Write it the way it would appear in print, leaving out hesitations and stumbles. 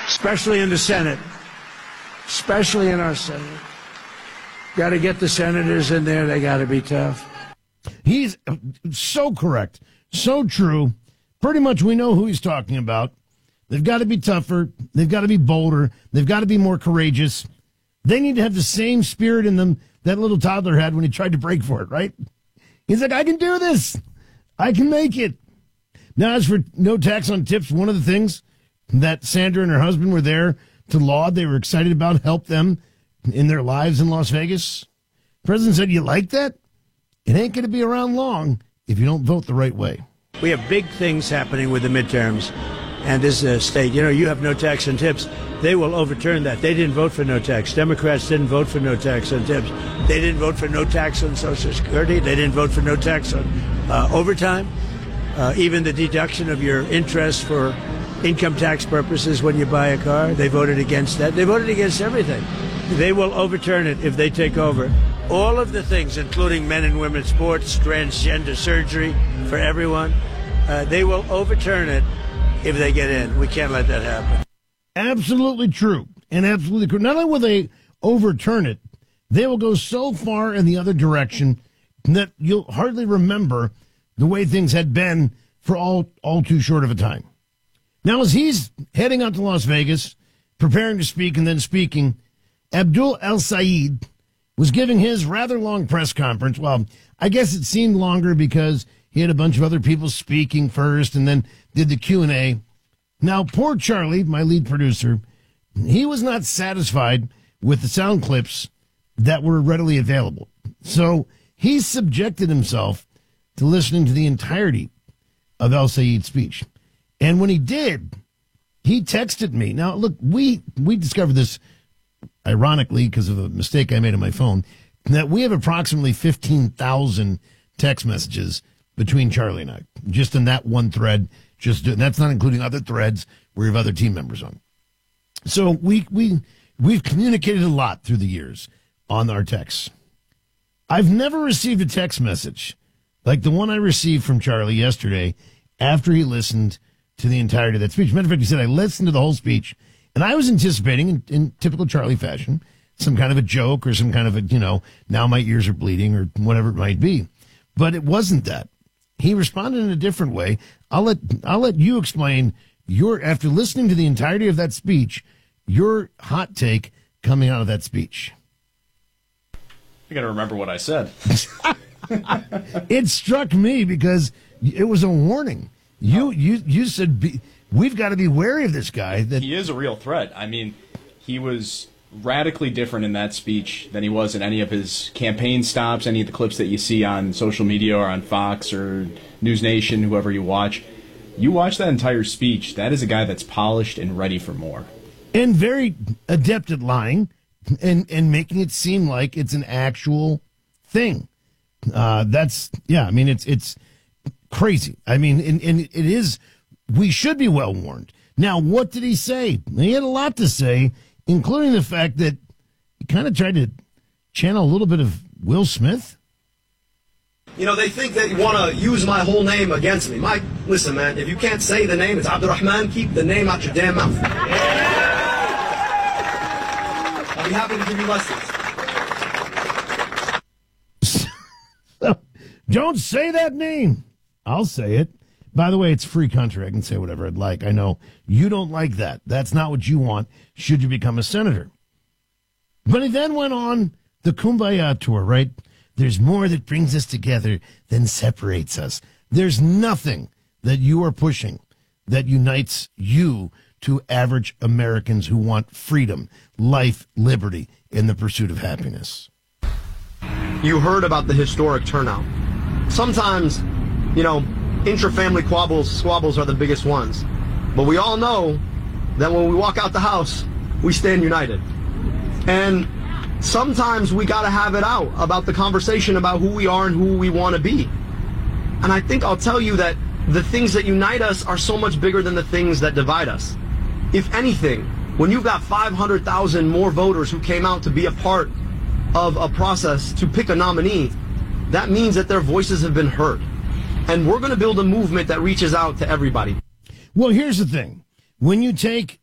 especially in the Senate, especially in our Senate. Got to get the senators in there. They got to be tough. He's so correct, so true. Pretty much we know who he's talking about. They've got to be tougher. They've got to be bolder. They've got to be more courageous. They need to have the same spirit in them that little toddler had when he tried to break for it, right? He's like, I can do this. I can make it. Now, as for no tax on tips, one of the things that Sandra and her husband were there to laud, they were excited about, help them in their lives in Las Vegas. The president said, you like that? It ain't going to be around long if you don't vote the right way. We have big things happening with the midterms. And this state, you have no tax on tips. They will overturn that. They didn't vote for no tax. Democrats didn't vote for no tax on tips. They didn't vote for no tax on Social Security. They didn't vote for no tax on overtime. Even the deduction of your interest for income tax purposes when you buy a car. They voted against that. They voted against everything. They will overturn it if they take over. All of the things, including men and women's sports, transgender surgery for everyone, they will overturn it if they get in. We can't let that happen. Absolutely true. And absolutely true. Not only will they overturn it, they will go so far in the other direction that you'll hardly remember the way things had been for all too short of a time. Now, as he's heading out to Las Vegas, preparing to speak and then speaking, Abdul El-Sayed was giving his rather long press conference. Well, I guess it seemed longer because he had a bunch of other people speaking first and then did the Q&A. Now, poor Charlie, my lead producer, he was not satisfied with the sound clips that were readily available. So he subjected himself to listening to the entirety of El-Sayed's speech. And when he did, he texted me. Now, look, we discovered this, ironically, because of a mistake I made on my phone, that we have approximately 15,000 text messages between Charlie and I, just in that one thread. That's not including other threads where we have other team members on. So we've communicated a lot through the years on our texts. I've never received a text message like the one I received from Charlie yesterday after he listened to the entirety of that speech. Matter of fact, he said, I listened to the whole speech, and I was anticipating, in typical Charlie fashion, some kind of a joke or some kind of a, now my ears are bleeding or whatever it might be. But it wasn't that. He responded in a different way. I'll let you explain after listening to the entirety of that speech, your hot take coming out of that speech. I got to remember what I said. It struck me because it was a warning. You said we've got to be wary of this guy. That he is a real threat. I mean, he was radically different in that speech than he was in any of his campaign stops, any of the clips that you see on social media or on Fox or News Nation, whoever you watch. You watch that entire speech, that is a guy that's polished and ready for more. And very adept at lying and making it seem like it's an actual thing. It's crazy. I mean, and it is, we should be well warned. Now, what did he say? He had a lot to say, including the fact that he kind of tried to channel a little bit of Will Smith. They think that you want to use my whole name against me. Mike, listen, man, if you can't say the name, it's Abdurrahman, keep the name out your damn mouth. I'll be happy to give you lessons. So, don't say that name. I'll say it. By the way, it's a free country. I can say whatever I'd like. I know you don't like that. That's not what you want should you become a senator. But he then went on the Kumbaya tour, right? There's more that brings us together than separates us. There's nothing that you are pushing that unites you to average Americans who want freedom, life, liberty, and the pursuit of happiness. You heard about the historic turnout. Sometimes, intra-family squabbles are the biggest ones. But we all know that when we walk out the house, we stand united. And sometimes we got to have it out about the conversation about who we are and who we want to be. And I think I'll tell you that the things that unite us are so much bigger than the things that divide us. If anything, when you've got 500,000 more voters who came out to be a part of a process to pick a nominee, that means that their voices have been heard. And we're going to build a movement that reaches out to everybody. Well, here's the thing. When you take